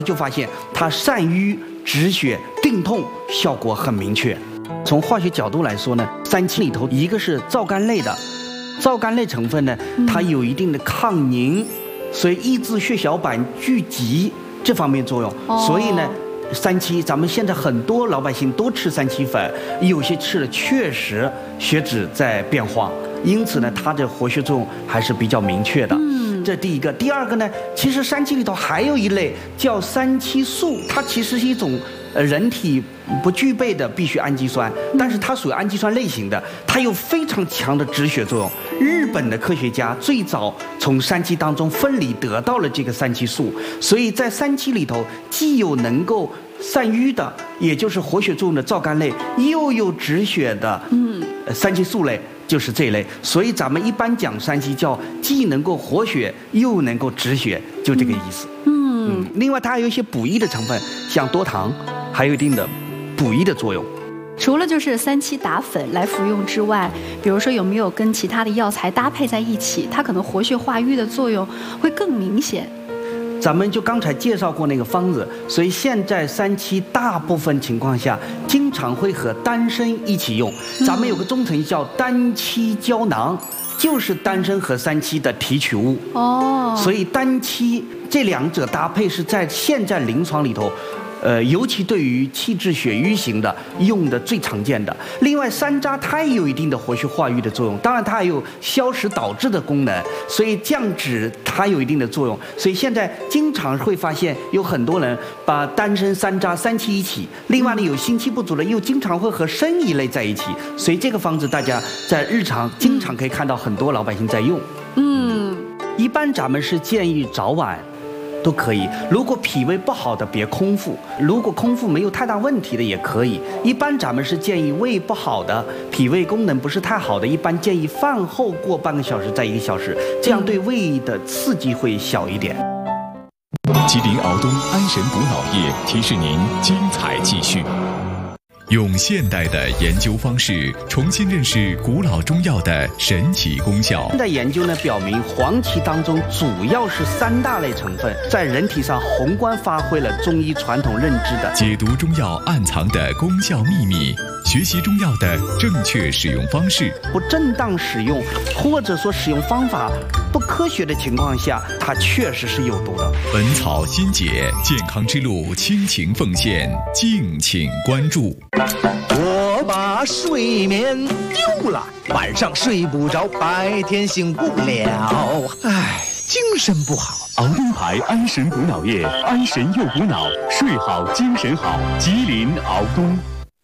就发现它散瘀、止血、定痛效果很明确。从化学角度来说呢，三七里头一个是皂苷类的，皂苷类成分呢，它有一定的抗凝，所以抑制血小板聚集这方面作用。所以呢，三七咱们现在很多老百姓都吃三七粉，有些吃了确实血脂在变化，因此呢，它的活血作用还是比较明确的。这第一个。第二个呢，其实三七里头还有一类叫三七素，它其实是一种人体不具备的必需氨基酸，但是它属于氨基酸类型的，它有非常强的止血作用。日本的科学家最早从三七当中分离得到了这个三七素，所以在三七里头既有能够散瘀的，也就是活血作用的皂苷类，又有止血的三七素类，就是这一类。所以咱们一般讲三七叫既能够活血又能够止血，就这个意思。另外它还有一些补益的成分，像多糖还有一定的补益的作用。 除了就是三七打粉来服用之外，比如说有没有跟其他的药材搭配在一起，它可能活血化瘀的作用会更明显？ 咱们就刚才介绍过那个方子，所以现在三七大部分情况下经常会和丹参一起用。咱们有个中成叫丹七胶囊，就是丹参和三七的提取物。所以丹七这两者搭配是在现在临床里头尤其对于气滞血瘀型的用的最常见的。另外山楂它也有一定的活血化瘀的作用，当然它还有消食导滞的功能，所以降脂它有一定的作用。所以现在经常会发现有很多人把丹参、山楂、三七一起，另外呢有心气不足的又经常会和参一类在一起，所以这个方子大家在日常经常可以看到很多老百姓在用。一般咱们是建议早晚都可以，如果脾胃不好的别空腹，如果空腹没有太大问题的也可以。一般咱们是建议胃不好的、脾胃功能不是太好的，一般建议饭后过半个小时再1个小时，这样对胃的刺激会小一点。 吉林敖东安神补脑液提示您精彩继续。用现代的研究方式重新认识古老中药的神奇功效。 现在研究呢表明，黄芪当中主要是3大类成分，在人体上宏观发挥了中医传统认知的。 解读中药暗藏的功效秘密，学习中药的正确使用方式。 不正当使用，或者说使用方法不科学的情况下，它确实是有毒的。 本草新解，健康之路倾情奉献，敬请关注。 我把睡眠丢了，晚上睡不着，白天醒不了，唉，精神不好。 敖东牌安神补脑液，安神又补脑，睡好精神好。吉林敖东。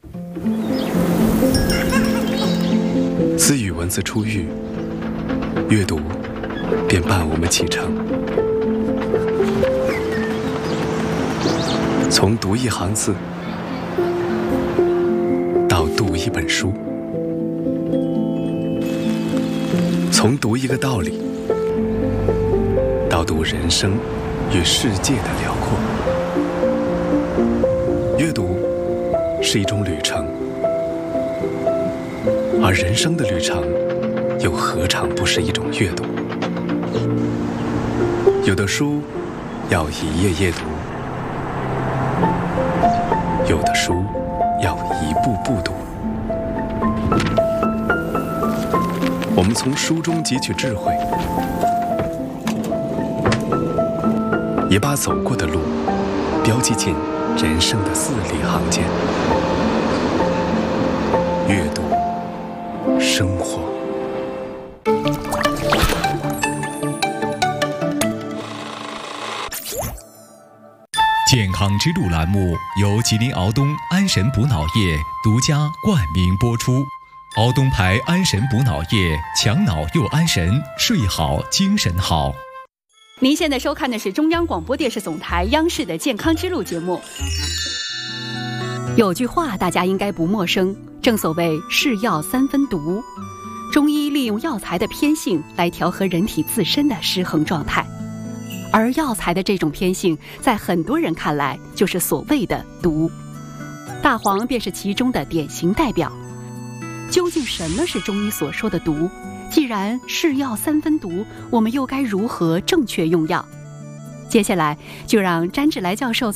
自与文字初遇，阅读便伴我们启程。从读一行字到读一本书，从读一个道理到读人生与世界的辽阔。阅读是一种旅程，而人生的旅程又何尝不是一种阅读？有的书要一页页读，有的书要一步步读。我们从书中汲取智慧，也把走过的路标记进人生的字里行间。阅读，生活。 健康之路栏目由吉林敖东安神补脑液独家冠名播出。敖东牌安神补脑液，强脑又安神，睡好精神好。 您现在收看的是中央广播电视总台央视的健康之路节目。有句话大家应该不陌生，正所谓是药三分毒。中医利用药材的偏性来调和人体自身的失衡状态，而药材的这种偏性在很多人看来就是所谓的毒。大黄便是其中的典型代表。究竟什么是中医所说的毒？既然是药三分毒，我们又该如何正确用药？ 接下来就让詹志来教授